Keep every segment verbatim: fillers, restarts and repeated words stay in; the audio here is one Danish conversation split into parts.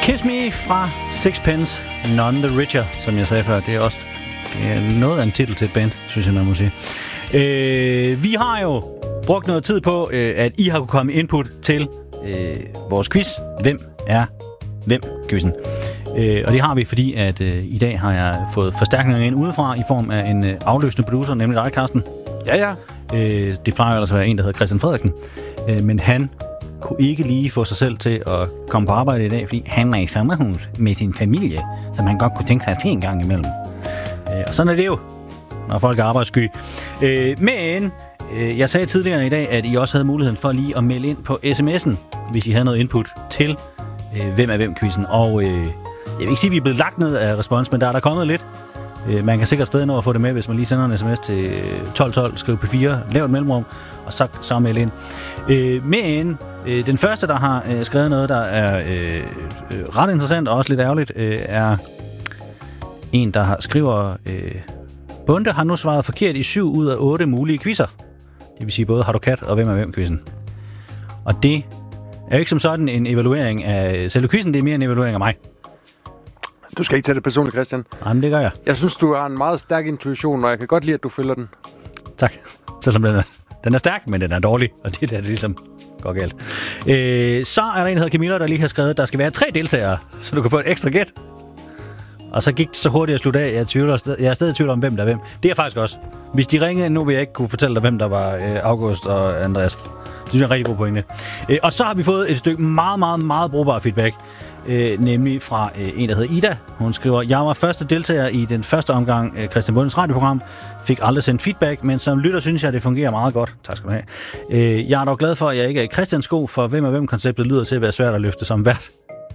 Kiss Me fra Sixpence None the Richer, som jeg sagde før. Det er også det er noget af en titel til et band, synes jeg, man må sige. Øh, vi har jo brugt noget tid på, øh, at I har kunne komme input til øh, vores quiz. Hvem er hvem-quizzen? Øh, og det har vi, fordi at øh, i dag har jeg fået forstærkninger ind udefra i form af en øh, afløsende producer, nemlig dig, Carsten. Ja, ja. Øh, det plejer ellers at være en, der hedder Christian Frederiksen. Øh, men han kunne ikke lige få sig selv til at komme på arbejde i dag, fordi han var i sommerhus med sin familie, som han godt kunne tænke sig at se en gang imellem. Øh, og sådan er det jo, når folk er arbejdssky. Øh, men øh, jeg sagde tidligere i dag, at I også havde muligheden for lige at melde ind på sms'en, hvis I havde noget input til øh, Hvem er hvem-quizzen. Og øh, jeg vil ikke sige, at vi er blevet lagt ned af respons, men der er der kommet lidt. Øh, man kan sikkert stadig nå at få det med, hvis man lige sender en sms til tolv tolv, skriv P fire, lav et mellemrum, og så, så meld ind. Øh, men øh, den første, der har øh, skrevet noget, der er øh, øh, ret interessant og også lidt ærgerligt, øh, er en, der har skriver... Øh, Bunde har nu svaret forkert i syv ud af otte mulige quizzer. Det vil sige både Har du kat og Hvem er hvem-quizzen. Og det er jo ikke som sådan en evaluering af selve quizzen, det er mere en evaluering af mig. Du skal ikke tage det personligt, Christian. Nej, men det gør jeg. Jeg synes, du har en meget stærk intuition, og jeg kan godt lide, at du følger den. Tak. Selvom den er, den er stærk, men den er dårlig, og det er det, der ligesom går galt. Øh, så er der en, der hedder Camilla, der lige har skrevet, at der skal være tre deltagere, så du kan få et ekstra gæt. Og så gik det så hurtigt at slutte af. Jeg, tvivler, jeg er stadig i tvivl om, hvem der er hvem. Det er faktisk også. Hvis de ringede nu, vil jeg ikke kunne fortælle dig, hvem der var øh, August og Andreas. Det synes jeg er en rigtig god pointe. Øh, og så har vi fået et stykke meget, meget, meget brugbar feedback. Øh, nemlig fra øh, en, der hedder Ida. Hun skriver, jeg var første deltager i den første omgang øh, Christian Bundes radioprogram. Fik aldrig sendt feedback, men som lytter synes jeg, det fungerer meget godt. Tak skal du have. Øh, jeg er dog glad for, at jeg ikke er i Christians sko, for hvem er hvem-konceptet lyder til at være svært at løfte som vært.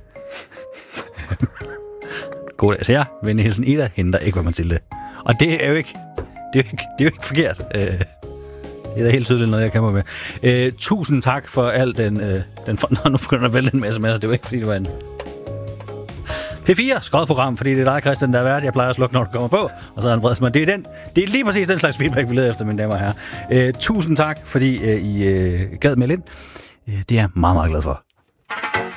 God dag, så jeg, venlig hilsen Ida, henter ikke, hvad man til det. Og det er jo ikke, det er jo ikke, det er jo ikke forkert. Øh, det er da helt tydeligt noget, jeg kæmper med. Øh, tusind tak for al den... Øh, den for, nu begynder at vælge en masse med, det var ikke, fordi det var en P fire skodprogram, fordi det er dig, Christian, der er vært. Jeg plejer at slukke, når du kommer på, og så er han vred mig. Det er, den, det er lige præcis den slags feedback, vi leder efter, mine damer og herrer. Øh, tusind tak, fordi øh, I øh, gad med ind. Øh, det er jeg meget, meget glad for.